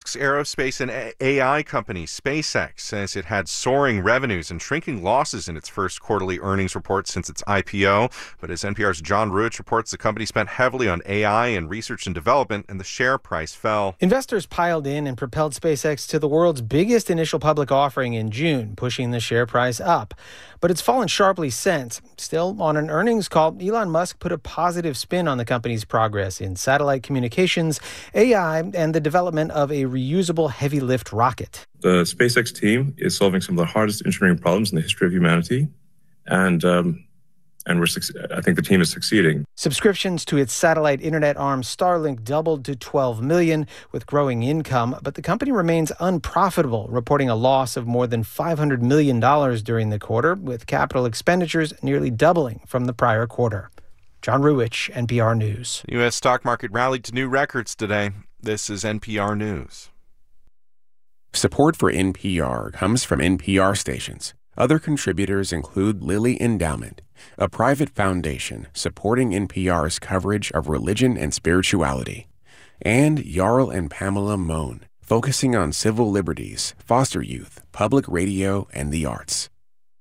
Musk's aerospace and AI company, SpaceX, says it had soaring revenues and shrinking losses in its first quarterly earnings report since its IPO. But as NPR's John Ruich reports, the company spent heavily on AI and research and development, and the share price fell. Investors piled in and propelled SpaceX to the world's biggest initial public offering in June, pushing the share price up. But it's fallen sharply since. Still, on an earnings call, Elon Musk put a positive spin on the company's progress in satellite communications, AI, and the development of a reusable heavy-lift rocket. The SpaceX team is solving some of the hardest engineering problems in the history of humanity, and I think the team is succeeding. Subscriptions to its satellite internet arm Starlink doubled to 12 million with growing income, but the company remains unprofitable, reporting a loss of more than $500 million during the quarter, with capital expenditures nearly doubling from the prior quarter. John Ruich, NPR News. The U.S. stock market rallied to new records today. This is NPR News. Support for NPR comes from NPR stations. Other contributors include Lilly Endowment, a private foundation supporting NPR's coverage of religion and spirituality, and Jarl and Pamela Mohn, focusing on civil liberties, foster youth, public radio, and the arts.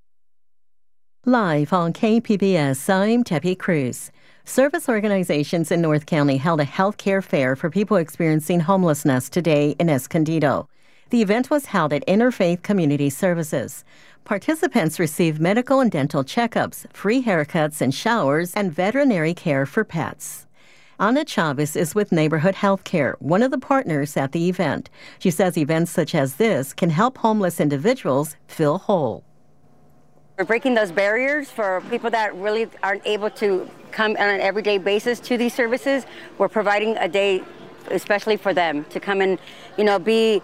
Live on KPBS, I'm Tepe Cruz. Service organizations in North County held a health care fair for people experiencing homelessness today in Escondido. The event was held at Interfaith Community Services. Participants received medical and dental checkups, free haircuts and showers, and veterinary care for pets. Ana Chavez is with Neighborhood Healthcare, one of the partners at the event. She says events such as this can help homeless individuals feel whole. We're breaking those barriers for people that really aren't able to come on an everyday basis to these services. We're providing a day especially for them to come and, be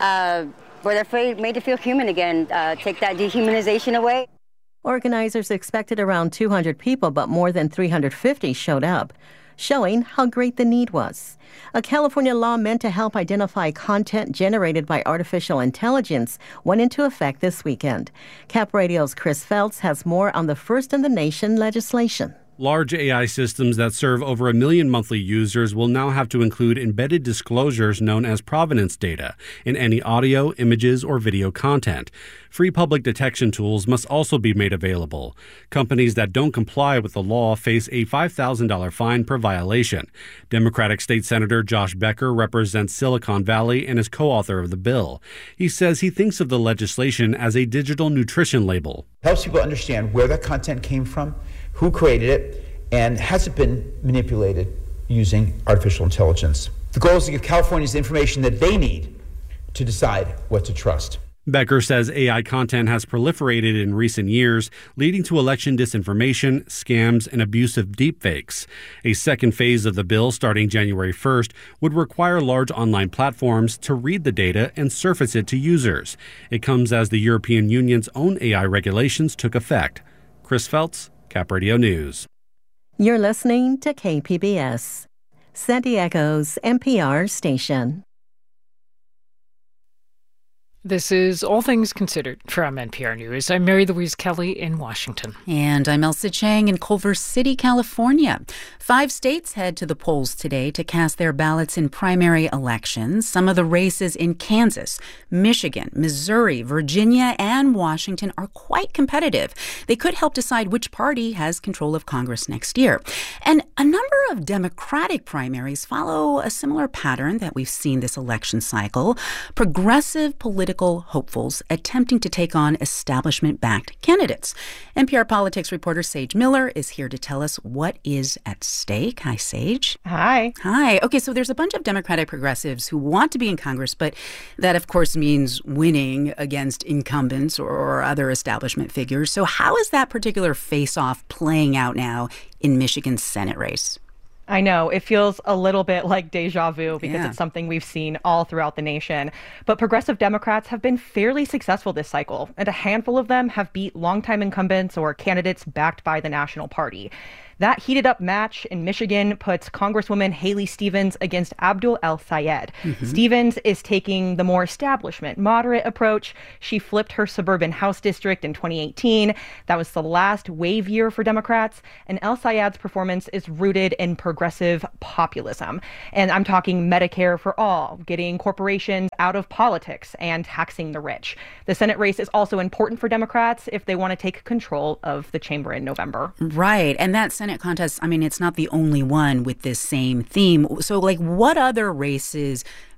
where they're made to feel human again, take that dehumanization away. Organizers expected around 200 people, but more than 350 showed up, showing how great the need was. A California law meant to help identify content generated by artificial intelligence went into effect this weekend. Cap Radio's Chris Feltz has more on the first-in-the-nation legislation. Large AI systems that serve over 1 million monthly users will now have to include embedded disclosures known as provenance data in any audio, images, or video content. Free public detection tools must also be made available. Companies that don't comply with the law face a $5,000 fine per violation. Democratic State Senator Josh Becker represents Silicon Valley and is co-author of the bill. He says he thinks of the legislation as a digital nutrition label. Helps people understand where that content came from, who created it, and has it been manipulated using artificial intelligence. The goal is to give Californians the information that they need to decide what to trust. Becker says AI content has proliferated in recent years, leading to election disinformation, scams, and abusive deepfakes. A second phase of the bill, starting January 1st, would require large online platforms to read the data and surface it to users. It comes as the European Union's own AI regulations took effect. Chris Feltz, Cap Radio News. You're listening to KPBS, San Diego's NPR station. This is All Things Considered from NPR News. I'm Mary Louise Kelly in Washington. And I'm Elsa Chang in Culver City, California. 5 states head to the polls today to cast their ballots in primary elections. Some of the races in Kansas, Michigan, Missouri, Virginia, and Washington are quite competitive. They could help decide which party has control of Congress next year. And a number of Democratic primaries follow a similar pattern that we've seen this election cycle. Progressive political hopefuls attempting to take on establishment-backed candidates. NPR politics reporter Sage Miller is here to tell us what is at stake. Hi, Sage. Hi. Hi. Okay, so there's a bunch of Democratic progressives who want to be in Congress, but that, of course, means winning against incumbents or other establishment figures. So how is that particular face-off playing out now in Michigan's Senate race? I know. It feels a little bit like deja vu because it's something we've seen all throughout the nation. But progressive Democrats have been fairly successful this cycle, and a handful of them have beat longtime incumbents or candidates backed by the National Party. That heated up match in Michigan puts Congresswoman Haley Stevens against Abdul El-Sayed. Stevens is taking the more establishment, moderate approach. She flipped her suburban House district in 2018. That was the last wave year for Democrats. And El-Sayed's performance is rooted in progressive populism. And I'm talking Medicare for all, getting corporations out of politics and taxing the rich. The Senate race is also important for Democrats if they want to take control of the chamber in November. Right. And that Senate contest, I mean, it's not the only one with this same theme. So, like, what other races